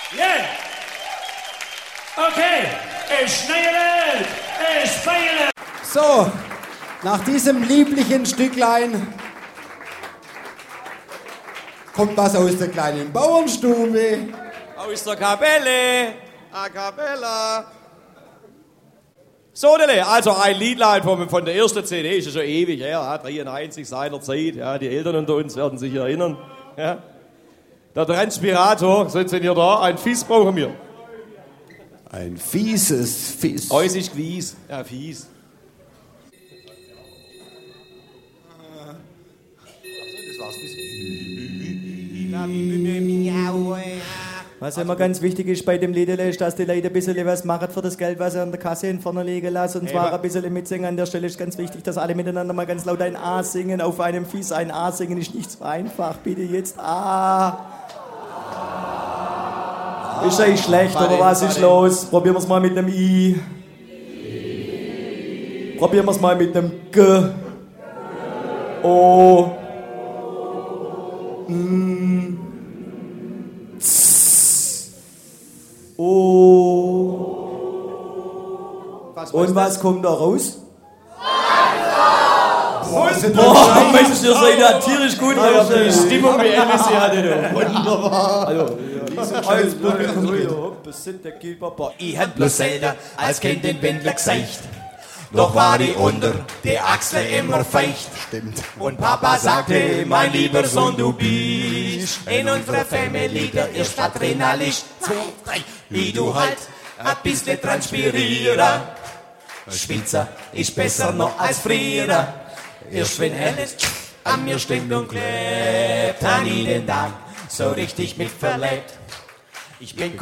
Yeah. Okay, ich schneide, ich feile. So, nach diesem lieblichen Stücklein kommt was aus der kleinen Bauernstube. Aus der Kapelle, a cappella. So, Dele, also ein Liedlein von der ersten CD, ist ja schon ewig her, ja, 93 seiner Zeit. Ja, die Eltern unter uns werden sich erinnern. Ja. Der Transpirator, sind Sie hier da? Ein Fies brauchen wir. Ein fieses Fies. Äußig Glies. Ja, fies. Was immer ganz wichtig ist bei dem Lied, ist, dass die Leute ein bisschen was machen für das Geld, was sie an der Kasse in vorne liegen lassen. Und zwar ein bisschen mitsingen. An der Stelle ist ganz wichtig, dass alle miteinander mal ganz laut ein A singen. Auf einem Fies ein A singen ist nicht so einfach. Bitte jetzt A. Ist eigentlich schlecht, oder was ist los? Probieren wir es mal mit einem I. Probieren wir es mal mit einem G. O. N. Z. O. Und was kommt da raus? Boah, Mensch, ihr seid ja tierisch gut. Die Stimmung wie Elvis hier hatte. Wunderbar. Also, Ich hätt bloß selten als Kind den Windel geseicht. Doch war die unter die Achsel immer feucht. Stimmt. Und Papa sagte, mein lieber Sohn, du bist in unserer Familie der erste Adrenalist. 2, 3, wie du halt ein bisschen transpirieren. Schweizer ist besser noch als früher. Erst wenn alles an mir stinkt und klebt, an jeden Tag so richtig mit verlebt. Ich bin